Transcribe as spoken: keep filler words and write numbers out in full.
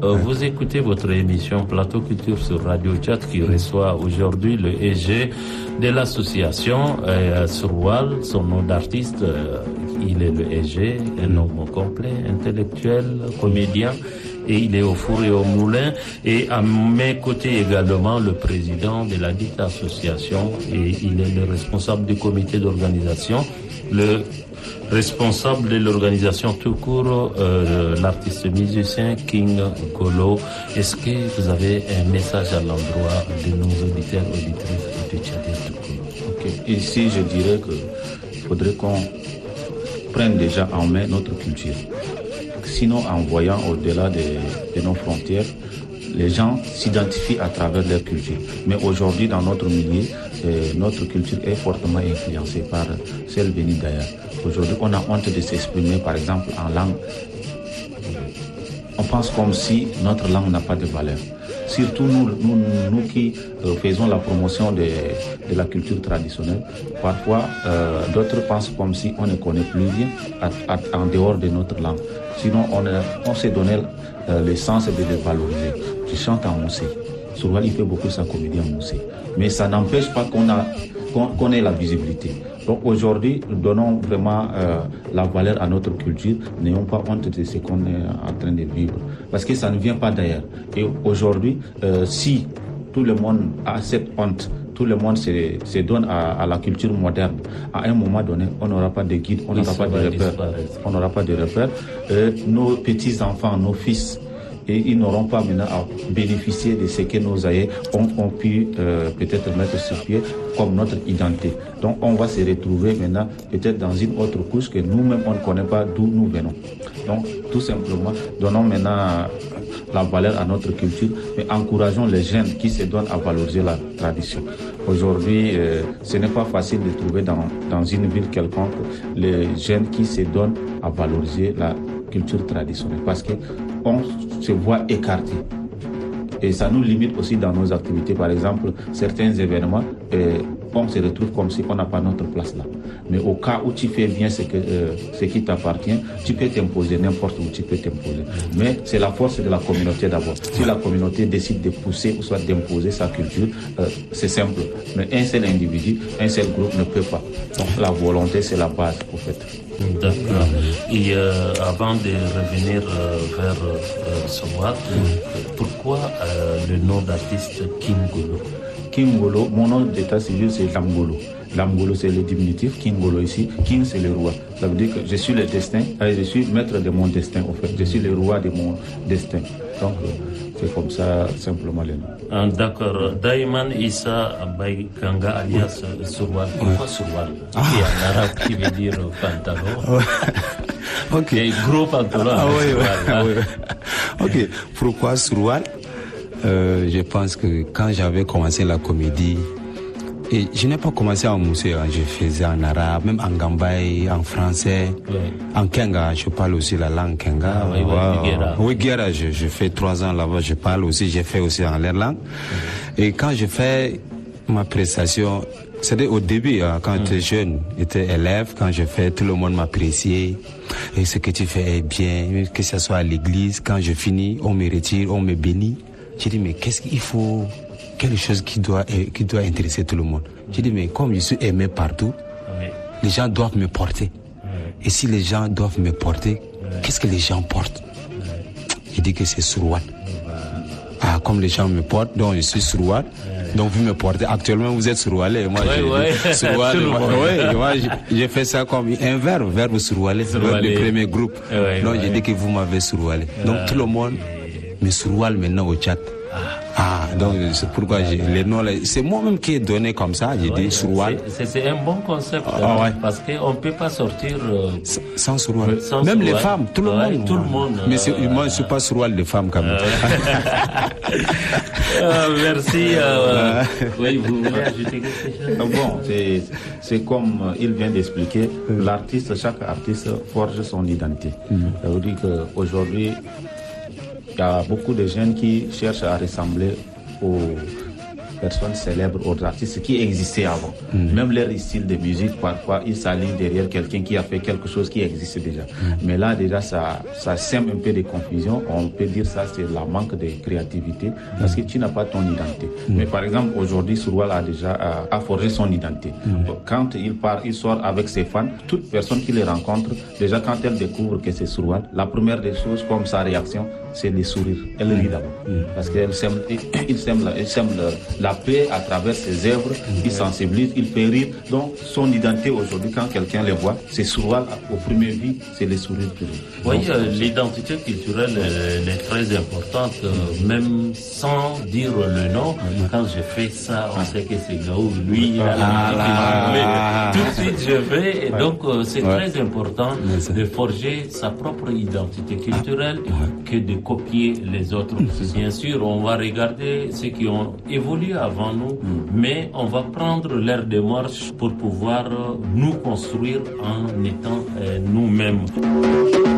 Euh, vous écoutez votre émission Plateau Culture sur Radio Tchad qui reçoit aujourd'hui le E G de l'association euh, Surwal, son nom d'artiste, euh, il est le E G, un homme complet, intellectuel, comédien, et il est au four et au moulin. Et à mes côtés également le président de la dite association, et il est le responsable du comité d'organisation, le responsable de l'organisation tout court, euh, l'artiste musicien King Golo. Est-ce que vous avez un message à l'endroit de nos auditeurs, auditrices de Tchadien tout court? Ok, ici je dirais qu'il faudrait qu'on prenne déjà en main notre culture. Sinon, en voyant au-delà de, de nos frontières, les gens s'identifient à travers leur culture. Mais aujourd'hui, dans notre milieu, euh, notre culture est fortement influencée par celle venue d'ailleurs. Aujourd'hui, on a honte de s'exprimer, par exemple, en langue. On pense comme si notre langue n'a pas de valeur. Surtout nous, nous, nous qui euh, faisons la promotion de, de la culture traditionnelle, parfois euh, d'autres pensent comme si on ne connaît plus rien à, à, en dehors de notre langue. Sinon, on, a, on s'est donné euh, le sens de le valoriser. Je chante en moussé. Surwal, il fait beaucoup sa comédie en moussé. Mais ça n'empêche pas qu'on a, qu'on, qu'on ait la visibilité. Donc aujourd'hui, nous donnons vraiment euh, la valeur à notre culture. N'ayons pas honte de ce qu'on est en train de vivre. Parce que ça ne vient pas d'ailleurs. Et aujourd'hui, euh, si tout le monde a cette honte, tout le monde se, se donne à, à la culture moderne, à un moment donné, on n'aura pas de guide, on n'aura pas de repères. On n'aura pas de repères. Euh, nos petits-enfants, nos fils, et ils n'auront pas maintenant à bénéficier de ce que nos aïeux ont, ont pu euh, peut-être mettre sur pied comme notre identité. Donc on va se retrouver maintenant peut-être dans une autre couche que nous-mêmes on ne connaît pas d'où nous venons. Donc tout simplement, donnons maintenant la valeur à notre culture, mais encourageons les jeunes qui se donnent à valoriser la tradition. Aujourd'hui, euh, ce n'est pas facile de trouver dans, dans une ville quelconque les jeunes qui se donnent à valoriser la culture traditionnelle parce que on se voit écarté. Et ça nous limite aussi dans nos activités. Par exemple, certains événements, euh, on se retrouve comme si on n'a pas notre place là. Mais au cas où tu fais bien ce, que, euh, ce qui t'appartient, tu peux t'imposer n'importe où tu peux t'imposer. Mais c'est la force de la communauté d'abord. Si la communauté décide de pousser ou soit d'imposer sa culture, euh, c'est simple. Mais un seul individu, un seul groupe ne peut pas. Donc la volonté, c'est la base au fait. D'accord. Et euh, avant de revenir euh, vers euh, Surwal, mm. pourquoi euh, le nom d'artiste King Golo? King Golo, mon nom d'état civil c'est Lamgolo. Lamgolo c'est le diminutif, King Golo ici, King c'est le roi. Ça veut dire que je suis le destin, je suis maître de mon destin en fait, je suis le roi de mon destin. Donc c'est comme ça simplement le nom. Ah, d'accord. Daiman Issa Baïkanga alias Surwal. Pourquoi Surwal? Qui est en arabe qui veut dire pantalon. Ok. Et gros pantalon. Ah oui, oui, ah, oui. Ok. Pourquoi Surwal? Euh, je pense que quand j'avais commencé la comédie, et je n'ai pas commencé en moussé, hein, je faisais en arabe, même en gambaye, en français, oui. En kenga, je parle aussi la langue kenga. Ah, oui, oui, wow. Oui, guéra, je, je fais trois ans là-bas, je parle aussi, j'ai fait aussi en leur langue. Mm. Et quand je fais ma prestation, c'était au début, hein, quand mm. j'étais jeune, j'étais élève, quand je fais, tout le monde m'appréciait. Et ce que tu fais est bien, que ce soit à l'église, quand je finis, on me retire, on me bénit. J'ai dit, mais qu'est-ce qu'il faut? Quelque chose qui doit, qui doit intéresser tout le monde. J'ai dit, mais comme je suis aimé partout, oui. Les gens doivent me porter. Oui. Et si les gens doivent me porter, oui. Qu'est-ce que les gens portent? Oui. J'ai dit que c'est Surwal. Oui. Ah, comme les gens me portent, donc je suis Surwal. Oui. Donc vous me portez. Actuellement, vous êtes Surwalé. Moi, oui, j'ai oui. Surwal. Oui, moi, j'ai fait ça comme un verbe, verbe Surwalé, le premier groupe. Oui, donc oui. J'ai dit que vous m'avez Surwalé. Oui. Donc tout le monde me Surwal maintenant au chat. Ah, donc c'est pourquoi j'ai les noms là, c'est moi-même qui ai donné comme ça, j'ai ouais, dit Surwal. C'est, c'est un bon concept ah, hein, ouais. Parce qu'on ne peut pas sortir euh, sans Surwal. Sans même Surwal. Les femmes, tout le ouais, monde. Tout le monde. Mais c'est, euh, moi je ne suis pas Surwal des femmes quand même. euh, merci. Euh, oui, vous voulez ajouter quelque chose? Bon, c'est, c'est comme il vient d'expliquer, l'artiste, chaque artiste forge son identité. Mm. Ça veut dire qu'aujourd'hui, il y a beaucoup de jeunes qui cherchent à ressembler aux, personnes célèbres, aux artistes qui existaient avant. Mm. Même leur style de musique, parfois, ils s'alignent derrière quelqu'un qui a fait quelque chose qui existe déjà. Mm. Mais là, déjà, ça, ça sème un peu de confusion. On peut dire ça, c'est la manque de créativité, parce que tu n'as pas ton identité. Mm. Mais par exemple, aujourd'hui, Surwal a déjà a, a forgé son identité. Mm. Quand il part, il sort avec ses fans, toute personne qui les rencontre, déjà quand elle découvre que c'est Surwal, la première des choses, comme sa réaction, c'est les sourires. Elle rit d'abord. Mm. Parce qu'elle sème, il sème, la, il sème la, la paix à travers ses œuvres, mm. il sensibilise, il fait rire. Donc, son identité aujourd'hui, quand quelqu'un les voit, c'est Surwal au premier vue, c'est les sourires qui rient. Oui, euh, l'identité culturelle elle est très importante, euh, même sans dire le nom. Mm. Quand je fais ça, on sait que c'est Gaou, lui, il a la musique. Tout de suite, je fais. Et donc, euh, c'est ouais. très important de forger sa propre identité culturelle que de copier les autres. Bien sûr, on va regarder ceux qui ont évolué avant nous, mais on va prendre leur démarche pour pouvoir nous construire en étant euh, nous-mêmes.